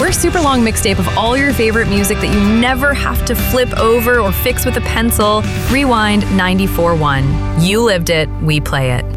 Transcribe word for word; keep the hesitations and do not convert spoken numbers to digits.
Your super long mixtape of all your favorite music that you never have to flip over or fix with a pencil. Rewind ninety-four point one. You lived it, we play it.